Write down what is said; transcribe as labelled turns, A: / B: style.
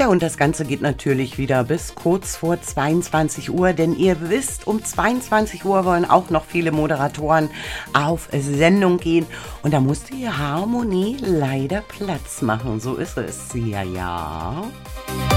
A: Ja, und das Ganze geht natürlich wieder bis kurz vor 22 Uhr, denn ihr wisst, um 22 Uhr wollen auch noch viele Moderatoren auf Sendung gehen und da musste die Harmonie leider Platz machen. So ist es. Ja, ja.